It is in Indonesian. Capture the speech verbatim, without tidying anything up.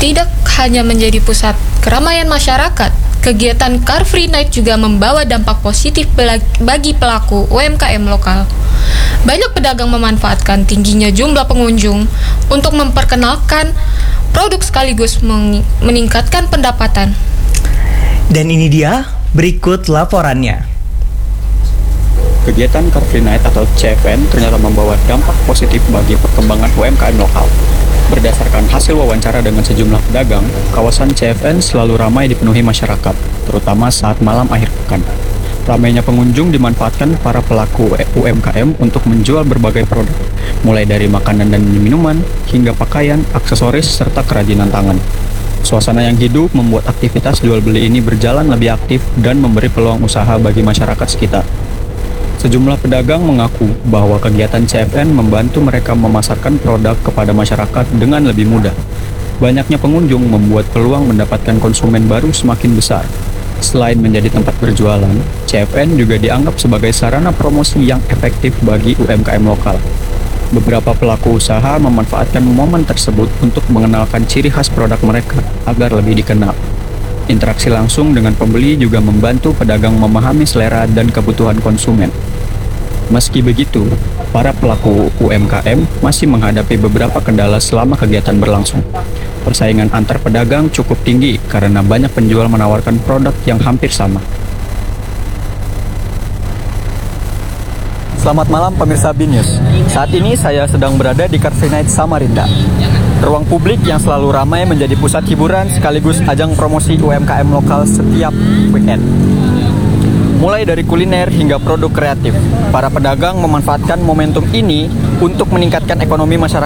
Tidak hanya menjadi pusat keramaian masyarakat, kegiatan Car Free Night juga membawa dampak positif bagi pelaku U M K M lokal. Banyak pedagang memanfaatkan tingginya jumlah pengunjung untuk memperkenalkan produk sekaligus meningkatkan pendapatan. Dan ini dia berikut laporannya. Kegiatan Car Free Night atau C F N ternyata membawa dampak positif bagi perkembangan U M K M lokal. Berdasarkan hasil wawancara dengan sejumlah pedagang, kawasan C F N selalu ramai dipenuhi masyarakat, terutama saat malam akhir pekan. Ramainya pengunjung dimanfaatkan para pelaku U M K M untuk menjual berbagai produk, mulai dari makanan dan minuman, hingga pakaian, aksesoris, serta kerajinan tangan. Suasana yang hidup membuat aktivitas jual beli ini berjalan lebih aktif dan memberi peluang usaha bagi masyarakat sekitar. Sejumlah pedagang mengaku bahwa kegiatan C F N membantu mereka memasarkan produk kepada masyarakat dengan lebih mudah. Banyaknya pengunjung membuat peluang mendapatkan konsumen baru semakin besar. Selain menjadi tempat berjualan, C F N juga dianggap sebagai sarana promosi yang efektif bagi U M K M lokal. Beberapa pelaku usaha memanfaatkan momen tersebut untuk mengenalkan ciri khas produk mereka agar lebih dikenal. Interaksi langsung dengan pembeli juga membantu pedagang memahami selera dan kebutuhan konsumen. Meski begitu, para pelaku U M K M masih menghadapi beberapa kendala selama kegiatan berlangsung. Persaingan antar pedagang cukup tinggi karena banyak penjual menawarkan produk yang hampir sama. Selamat malam pemirsa B News. Saat ini saya sedang berada di Car Free Night Samarinda. Ruang publik yang selalu ramai menjadi pusat hiburan sekaligus ajang promosi U M K M lokal setiap weekend. Mulai dari kuliner hingga produk kreatif, para pedagang memanfaatkan momentum ini untuk meningkatkan ekonomi masyarakat